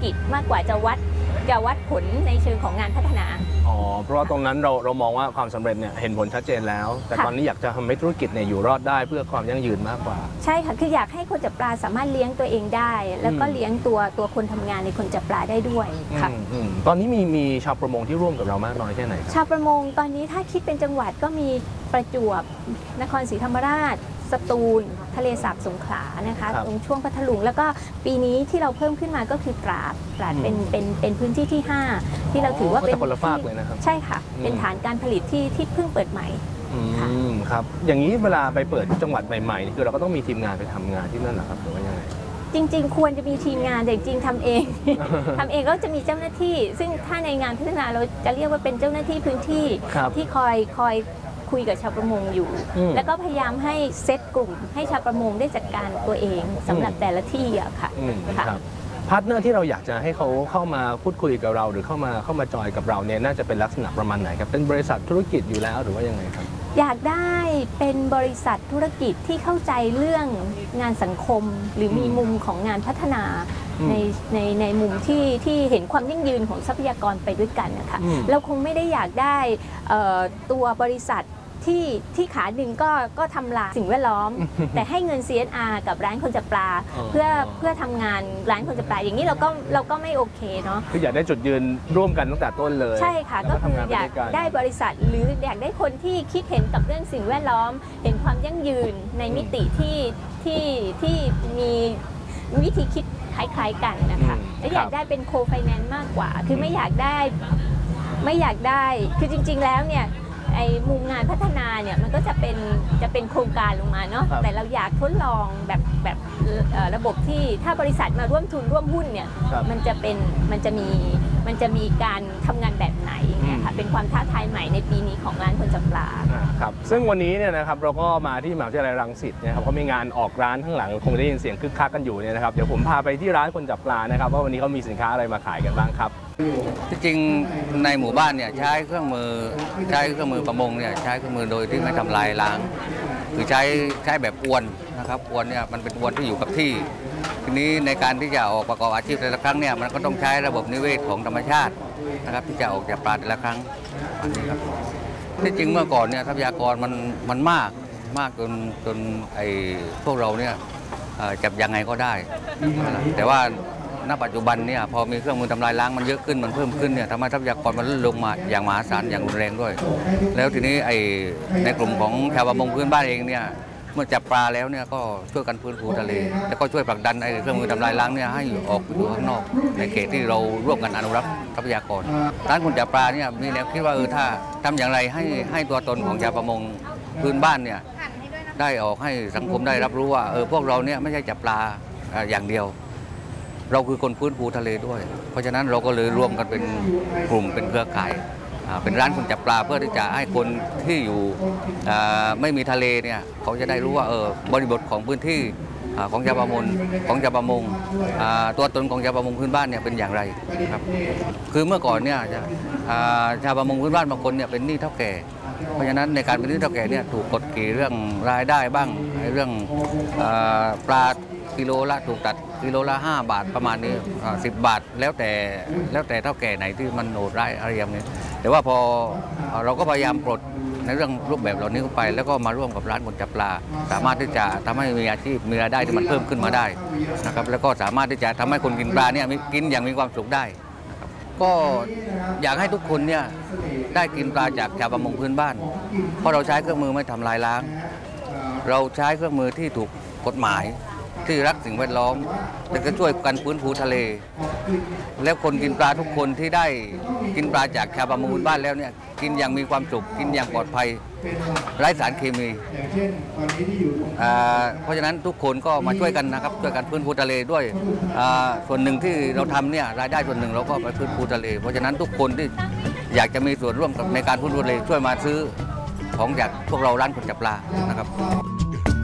กิจมากกว่าจะวัดผลในเชิงของงานพัฒนาเพราะว่าตรงนั้นเรามองว่าความสำเร็จเนี่ยเห็นผลชัดเจนแล้วแต่ตอนนี้อยากจะทำให้ธุรกิจเนี่ยอยู่รอดได้เพื่อความยั่งยืนมากกว่าใช่ค่ะคืออยากให้คนจับปลาสามารถเลี้ยงตัวเองได้แล้วก็เลี้ยงตัวคนทำงานในคนจับปลาได้ด้วยค่ะตอนนี้มีชาวประมงที่ร่วมกับเรามากน้อยแค่ไหนชาวประมงตอนนี้ถ้าคิดเป็นจังหวัดก็มีประจวบนครศรีธรรมราชสตูลทะเลสาบสงขลานะคะตรงช่วงพัทลุงแล้วก็ปีนี้ที่เราเพิ่มขึ้นมาก็คือตราดเป็นพื้นที่ที่5ที่เราถือว่าเป็นคนละฝากเลยนะครับใช่ค่ะเป็นฐานการผลิตที่เพิ่งเปิดใหม่ครับอย่างนี้เวลาไปเปิดจังหวัดใหม่ๆคือเราก็ต้องมีทีมงานไปทำงานที่นั่นเหรอครับหรือว่ายังไงจริงๆควรจะมีทีมงานแต่จริงๆทำเอง ทำเองก็จะมีเจ้าหน้าที่ซึ่งถ้าในงานพัฒนาเราจะเรียกว่าเป็นเจ้าหน้าที่พื้นที่ที่คอยคุยกับชาวประมงอยู่แล้วก็พยายามให้เซตกลุ่มให้ชาวประมงได้จัดการตัวเองสำหรับแต่ละที่อะค่ะพาร์ทเนอร์ที่เราอยากจะให้เขาเข้ามาพูดคุยกับเราหรือเข้ามาจอยกับเราเนี่ยน่าจะเป็นลักษณะประมาณไหนครับเป็นบริษัทธุรกิจอยู่แล้วหรือว่ายังไงครับอยากได้เป็นบริษัทธุรกิจที่เข้าใจเรื่องงานสังคมหรือมีมุมของงานพัฒนาในมุมที่เห็นความยั่งยืนของทรัพยากรไปด้วยกันนะคะเราคงไม่ได้อยากได้ตัวบริษัทที่ขาหนึ่งก็ทำลายสิ่งแวดล้อมแต่ให้เงิน CSR กับร้านคนจับปลาเพื่อทำงานร้านคนจับปลาอย่างนี้เราก็ไม่โอเคเนาะคืออยากได้จุดยืนร่วมกันตั้งแต่ต้นเลยใช่ค่ะก็คืออยากได้บริษัทหรืออยากได้คนที่คิดเห็นกับเรื่องสิ่งแวดล้อมเห็นความยั่งยืนในมิติที่มีวิธีคิดคล้ายๆกันนะคะและอยากได้เป็นโคไฟแนนซ์มากกว่าคือไม่อยากได้คือจริงๆแล้วเนี่ยไอ้มุมงานพัฒนาเนี่ยมันก็จะเป็นโครงการลงมาเนาะแต่เราอยากทดลองแบบระบบที่ถ้าบริษัทมาร่วมทุนร่วมหุ้นเนี่ยมันจะมีการทำงานแบบไหนเนี่ยค่ะเป็นความท้าทายใหม่ในปีนี้ของร้านคนจับปลาครับซึ่งวันนี้เนี่ยนะครับเราก็มาที่มหาวิทยาลัยรังสิตนะครับเขามีงานออกร้านข้างหลังคงได้ยินเสียงคึกคักกันอยู่เนี่ยนะครับเดี๋ยวผมพาไปที่ร้านคนจับปลานะครับว่าวันนี้เขามีสินค้าอะไรมาขายกันบ้างครับที่จริงในหมู่บ้านเนี่ยใช้เครื่องมือประมงเนี่ยใช้เครื่องมือโดยที่ไม่ทำลายล้างคือใช้แบบอวนนะครับอวนเนี่ยมันเป็นอวนที่อยู่กับที่ทีนี้ในการที่จะออกประกอบอาชีพแต่ละครั้งเนี่ยมันก็ต้องใช้ระบบนิเวศของธรรมชาตินะครับที่จะออกจากปลาแต่ละครั้งอันนี้ครับที่จริงเมื่อก่อนเนี่ยทรัพยากรมันมากจนไอ้พวกเราเนี่ยจับยังไงก็ได้แต่ว่าณปัจจุบันเนี่ยพอมีเครื่องมือทำลายล้างมันเยอะขึ้นมันเพิ่มขึ้นเนี่ยทำให้ทรัพยากรมันลดลงมาอย่างมหาศาลอย่างรุนแรงด้วยแล้วทีนี้ในกลุ่มของชาวประมงพื้นบ้านเองเนี่ยเมื่อจับปลาแล้วเนี่ยก็ช่วยกันฟื้นฟูทะเลแล้วก็ช่วยผลักดันเครื่องมือทำลายล้างเนี่ยให้ออกอยู่ข้างนอกในเขตที่เราร่วมกันอนุรักษ์ทรัพยากรร้านคนจับปลาเนี่ยมีแนวคิดว่าถ้าทำอย่างไรให้ตัวตนของชาวประมงพื้นบ้านเนี่ยได้ออกให้สังคมได้รับรู้ว่าพวกเราเนี่ยไม่ใช่จับปลาอย่างเดียวเราคือคนฟื้นฟูทะเลด้วยเพราะฉะนั้นเราก็เลยร่วมกันเป็นกลุ่มเป็นเครือข่ายเป็นร้านคนจับปลาเพื่อที่จะให้คนที่อยู่ไม่มีทะเลเนี่ยเขาจะได้รู้ว่าบริบทของพื้นที่ของชาวประมงตัวตนของชาวประมงพื้นบ้านเนี่ยเป็นอย่างไรครับคือเมื่อก่อนเนี่ยชาวประมงพื้นบ้านบางคนเนี่ยเป็นหนี้เท่าแก่เพราะฉะนั้นในการเป็นหนี้เท่าแก่เนี่ยถูกกดขี่เรื่องรายได้บ้างเรื่องปลากิโลละถูกตัดกิโลละ5 บาทประมาณนี้10 บาทแล้วแต่เท่าแก่ไหนที่มันโหดร้ายอะไรอย่างนี้แต่ว่าพอเราก็พยายามปลดในเรื่องรูปแบบเหล่านี้เข้าไปแล้วก็มาร่วมกับร้านคนจับปลาสามารถที่จะทำให้มีอาชีพมีรายได้ที่มันเพิ่มขึ้นมาได้นะครับแล้วก็สามารถที่จะทำให้คนกินปลาเนี่ยกินอย่างมีความสุขได้นะครับก็อยากให้ทุกคนเนี่ยได้กินปลาจากชาวประมงพื้นบ้านเพราะเราใช้เครื่องมือไม่ทำลายล้างเราใช้เครื่องมือที่ถูกกฎหมายที่รักสิ่งแวดล้อมแต่ก็ช่วยกันฟื้นฟูทะเลแล้วคนกินปลาทุกคนที่ได้กินปลาจากชาวประมงพื้นบ้านแล้วเนี่ยกินอย่างมีความสุขกินอย่างปลอดภัยไร้สารเคมีเพราะฉะนั้นทุกคนก็มาช่วยกันนะครับช่วยกันฟื้นฟูทะเลด้วยส่วนหนึ่งที่เราทำเนี่ยรายได้ส่วนหนึ่งเราก็ไปฟื้นฟูทะเลเพราะฉะนั้นทุกคนที่อยากจะมีส่วนร่วมในการฟื้นฟูทะเลช่วยมาซื้อของจากพวกเราร้านคนจับปลานะครับ